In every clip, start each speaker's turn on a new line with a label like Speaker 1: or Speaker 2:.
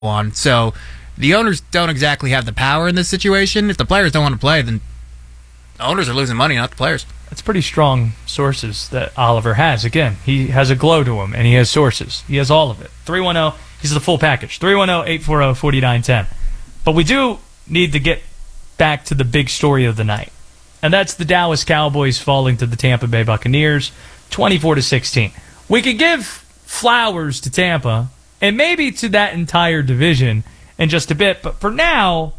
Speaker 1: on. So the owners don't exactly have the power in this situation. If the players don't want to play, then the owners are losing money, not the players.
Speaker 2: That's pretty strong sources that Oliver has. Again, he has a glow to him, and he has sources. He has all of it. 310, he's the full package. 310-840-4910. But we do need to get back to the big story of the night. And that's the Dallas Cowboys falling to the Tampa Bay Buccaneers, 24-16. We could give flowers to Tampa, and maybe to that entire division in just a bit. But for now,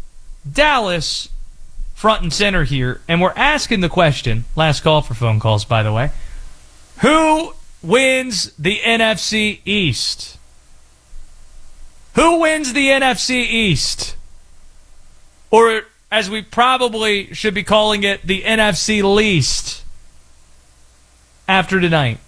Speaker 2: Dallas front and center here, and we're asking the question, last call for phone calls, by the way, who wins the NFC East? Who wins the NFC East? Or, as we probably should be calling it, the NFC least after tonight.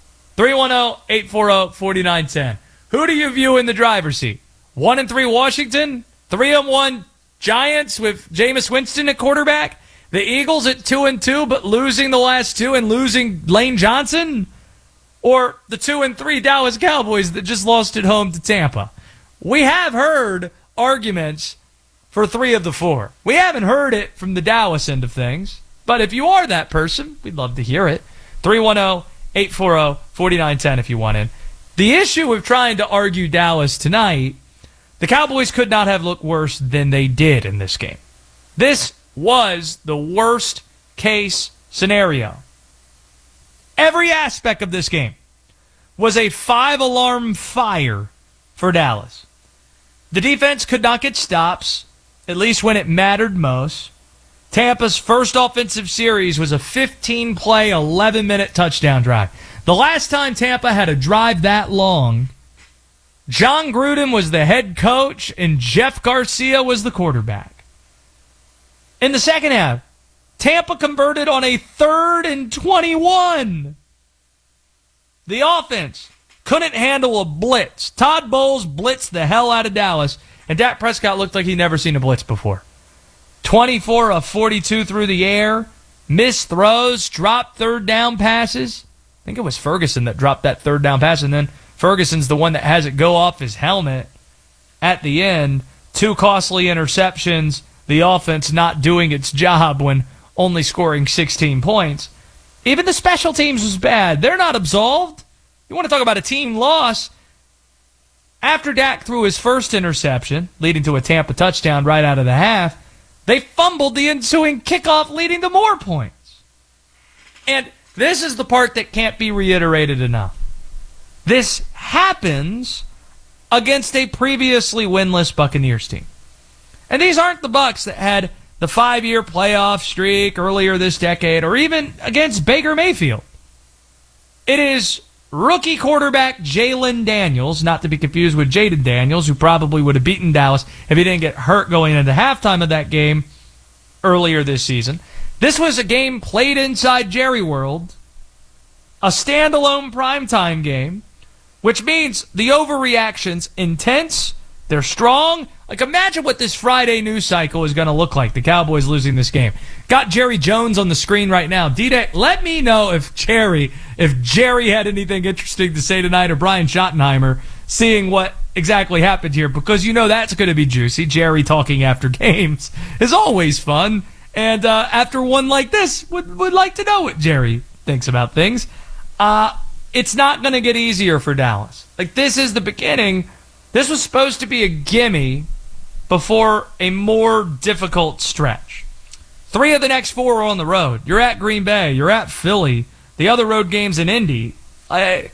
Speaker 2: 310-840-4910. Who do you view in the driver's seat? 1-3 Washington? 3-1 Giants with Jameis Winston at quarterback? The Eagles at 2-2 but losing the last two and losing Lane Johnson? Or the 2-3 Dallas Cowboys that just lost at home to Tampa? We have heard arguments for three of the four. We haven't heard it from the Dallas end of things. But if you are that person, we'd love to hear it. 310-840-4910 if you want in. The issue with trying to argue Dallas tonight, the Cowboys could not have looked worse than they did in this game. This was the worst case scenario. Every aspect of this game was a 5-alarm fire for Dallas. The defense could not get stops, at least when it mattered most. Tampa's first offensive series was a 15-play, 11-minute touchdown drive. The last time Tampa had a drive that long, John Gruden was the head coach and Jeff Garcia was the quarterback. In the second half, Tampa converted on a 3rd and 21. The offense couldn't handle a blitz. Todd Bowles blitzed the hell out of Dallas, and Dak Prescott looked like he'd never seen a blitz before. 24 of 42 through the air, missed throws, dropped third down passes. I think it was Ferguson that dropped that third down pass, and then Ferguson's the one that has it go off his helmet at the end. 2 costly interceptions, the offense not doing its job when only scoring 16 points. Even the special teams was bad. They're not absolved. You want to talk about a team loss? After Dak threw his first interception, leading to a Tampa touchdown right out of the half, they fumbled the ensuing kickoff, leading to more points. And this is the part that can't be reiterated enough. This happens against a previously winless Buccaneers team. And these aren't the Bucs that had the 5-year playoff streak earlier this decade, or even against Baker Mayfield. It is rookie quarterback Jalen Daniels, not to be confused with Jaden Daniels, who probably would have beaten Dallas if he didn't get hurt going into halftime of that game earlier this season. This was a game played inside Jerry World, a standalone primetime game, which means the overreaction's intense, they're strong. Like, imagine what this Friday news cycle is going to look like, the Cowboys losing this game. Got Jerry Jones on the screen right now. D-Day, let me know if Jerry had anything interesting to say tonight, or Brian Schottenheimer, seeing what exactly happened here, because you know that's going to be juicy. Jerry talking after games is always fun. And after one like this, would like to know what Jerry thinks about things. It's not going to get easier for Dallas. Like, this is the beginning. This was supposed to be a gimme before a more difficult stretch. 3 of the next 4 are on the road. You're at Green Bay. You're at Philly. The other road game's in Indy. At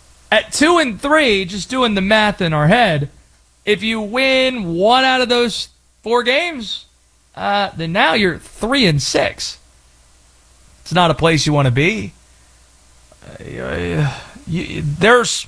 Speaker 2: 2-3, just doing the math in our head, if you win 1 out of those 4 games, then now you're 3-6. It's not a place you want to be. There's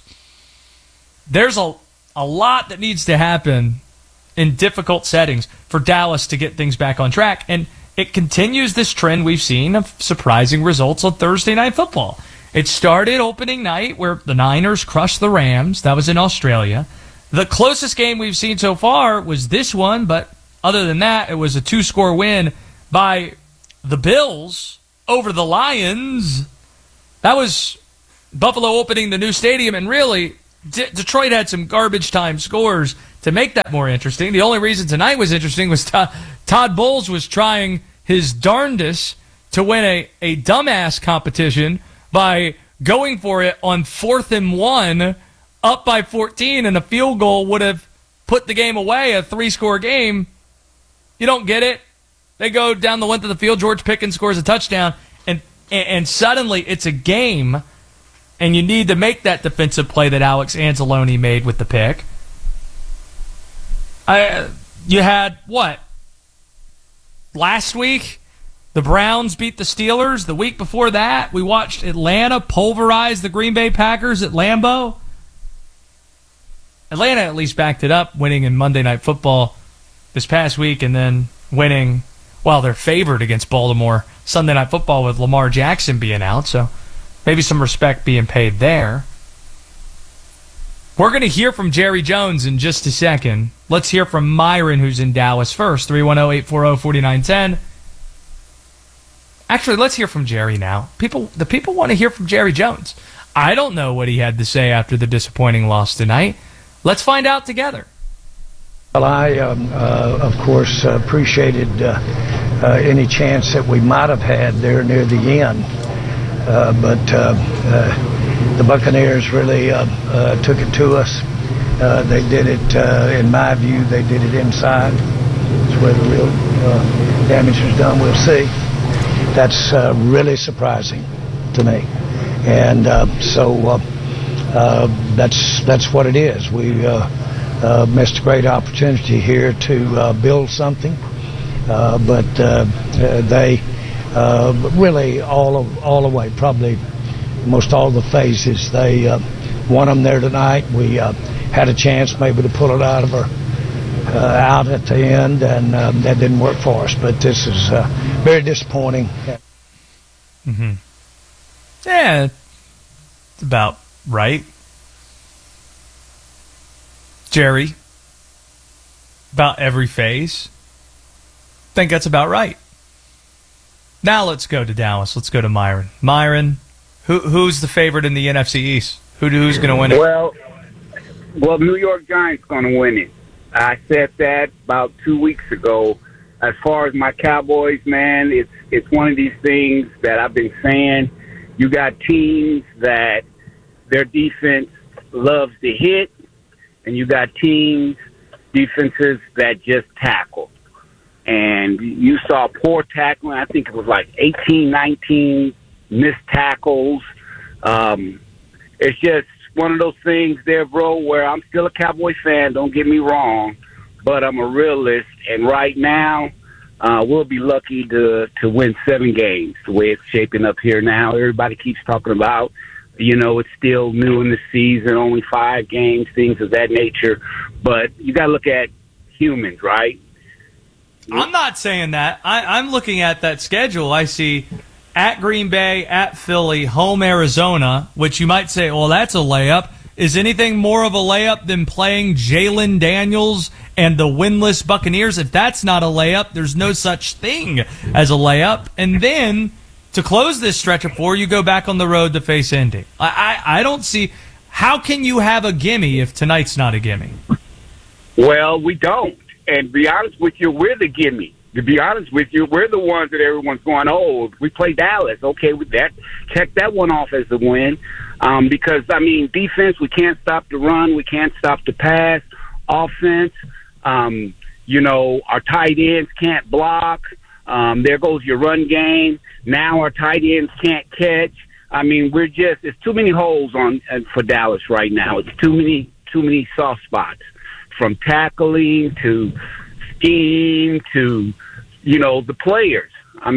Speaker 2: a lot that needs to happen in difficult settings for Dallas to get things back on track. And it continues this trend we've seen of surprising results on Thursday Night Football. It started opening night where the Niners crushed the Rams. That was in Australia. The closest game we've seen so far was this one, but other than that, it was a 2-score win by the Bills over the Lions. That was Buffalo opening the new stadium, and really, Detroit had some garbage time scores to make that more interesting. The only reason tonight was interesting was Todd Bowles was trying his darndest to win a dumbass competition by going for it on 4th and 1, up by 14, and a field goal would have put the game away, a 3-score game. You don't get it. They go down the length of the field. George Pickens scores a touchdown, and suddenly it's a game, and you need to make that defensive play that Alex Anzalone made with the pick. You had, what? Last week, the Browns beat the Steelers. The week before that, we watched Atlanta pulverize the Green Bay Packers at Lambeau. Atlanta at least backed it up, winning in Monday Night Football this past week, and then winning, well, they're favored against Baltimore Sunday Night Football with Lamar Jackson being out, so maybe some respect being paid there. We're going to hear from Jerry Jones in just a second. Let's hear from Myron, who's in Dallas first, 310-840-4910. Actually, let's hear from Jerry now. The people want to hear from Jerry Jones. I don't know what he had to say after the disappointing loss tonight. Let's find out together.
Speaker 3: Well, I, of course, appreciated any chance that we might have had there near the end. But the Buccaneers really took it to us. They did it, in my view, they did it inside. That's where the real damage was done. We'll see. That's really surprising to me. And so that's what it is. We missed a great opportunity here to build something. But they really all the way, probably most all the phases, they won them there tonight. We had a chance maybe to pull it out at the end, and that didn't work for us. But this is very disappointing.
Speaker 2: Mm-hmm. Yeah, it's about right. Jerry, about every phase. I think that's about right. Now let's go to Dallas. Let's go to Myron. Myron, who's the favorite in the NFC East? Who's going to win it?
Speaker 4: Well, New York Giants going to win it. I said that about 2 weeks ago. As far as my Cowboys, man, it's one of these things that I've been saying. You got teams that their defense loves to hit, and you got defenses that just tackle. And you saw poor tackling. I think it was like 18, 19 missed tackles. It's just one of those things there, bro, where I'm still a Cowboy fan, don't get me wrong, but I'm a realist. And right now, we'll be lucky to win 7 games the way it's shaping up here now. Everybody keeps talking about, it's still new in the season, only 5 games, things of that nature. But you got to look at humans, right?
Speaker 2: I'm not saying that. I'm looking at that schedule. I see at Green Bay, at Philly, home Arizona, which you might say, well, that's a layup. Is anything more of a layup than playing Jalen Daniels and the winless Buccaneers? If that's not a layup, there's no such thing as a layup. And then to close this stretch of 4, you go back on the road to face Indy. I don't see how can you have a gimme if tonight's not a gimme?
Speaker 4: Well, we don't. And to be honest with you, we're the gimme. To be honest with you, we're the ones that everyone's going, oh, we play Dallas. Okay, with that, check that one off as a win. Because, defense, we can't stop the run. We can't stop the pass. Offense, our tight ends can't block. There goes your run game. Now our tight ends can't catch. It's too many holes for Dallas right now. It's too many soft spots, from tackling to scheme to, the players.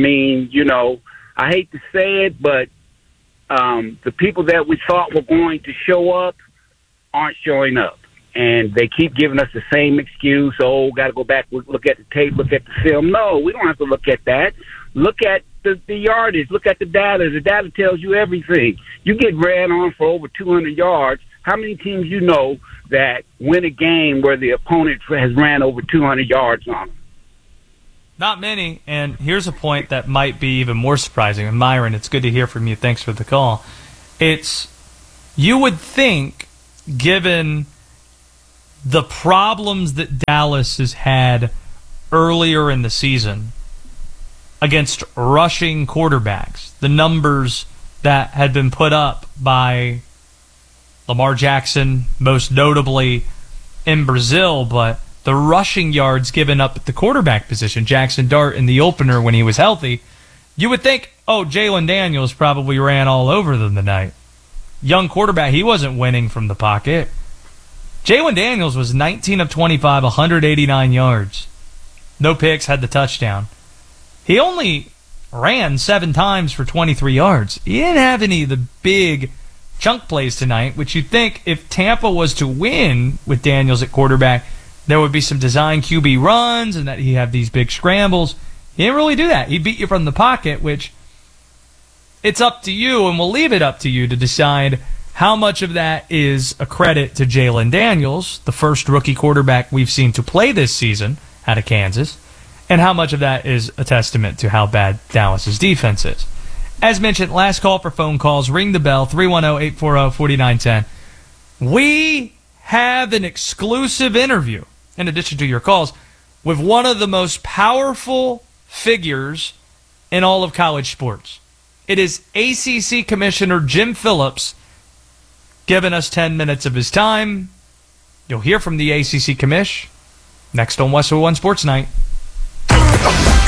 Speaker 4: I hate to say it, but the people that we thought were going to show up aren't showing up. And they keep giving us the same excuse, got to go back, look at the tape, look at the film. No, we don't have to look at that. Look at the yardage. Look at the data. The data tells you everything. You get ran on for over 200 yards. How many teams you know that win a game where the opponent has ran over 200 yards on them?
Speaker 2: Not many. And here's a point that might be even more surprising. And Myron, it's good to hear from you. Thanks for the call. You would think, given the problems that Dallas has had earlier in the season against rushing quarterbacks, the numbers that had been put up by Lamar Jackson, most notably in Brazil, but the rushing yards given up at the quarterback position, Jackson Dart in the opener when he was healthy, you would think, oh, Jalen Daniels probably ran all over them tonight. Young quarterback, he wasn't winning from the pocket. Jalen Daniels was 19 of 25, 189 yards. No picks, had the touchdown. He only ran 7 times for 23 yards. He didn't have any of the big chunk plays tonight, which you'd think if Tampa was to win with Daniels at quarterback, there would be some design QB runs and that he'd have these big scrambles. He didn't really do that. He beat you from the pocket, which it's up to you, and we'll leave it up to you to decide how much of that is a credit to Jalen Daniels, the first rookie quarterback we've seen to play this season out of Kansas, and how much of that is a testament to how bad Dallas's defense is. As mentioned, last call for phone calls. Ring the bell, 310-840-4910. We have an exclusive interview, in addition to your calls, with one of the most powerful figures in all of college sports. It is ACC Commissioner Jim Phillips giving us 10 minutes of his time. You'll hear from the ACC Commish next on Westwood One Sports Night.